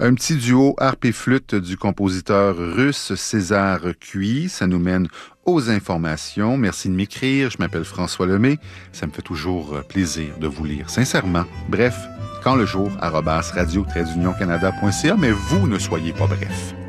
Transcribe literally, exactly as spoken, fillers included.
Un petit duo harpe et flûte du compositeur russe César Cui. Ça nous mène aux informations. Merci de m'écrire. Je m'appelle François Lemay. Ça me fait toujours plaisir de vous lire, sincèrement. Bref, quand le jour, arobase radio tiret d'union canada point c a, mais vous ne soyez pas bref.